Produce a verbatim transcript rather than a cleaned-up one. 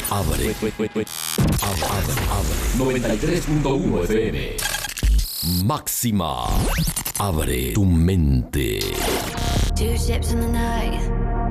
Abre. Abre, abre, abre. noventa y tres punto uno F M. Máxima. Abre tu mente. Two ships in the night,